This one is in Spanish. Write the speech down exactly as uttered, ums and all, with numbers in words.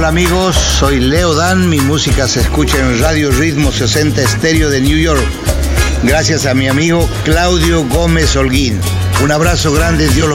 Hola amigos, soy Leo Dan, mi música se escucha en Radio Ritmo sesenta Estéreo de New York, gracias a mi amigo Claudio Gómez Holguín. Un abrazo grande, Dios los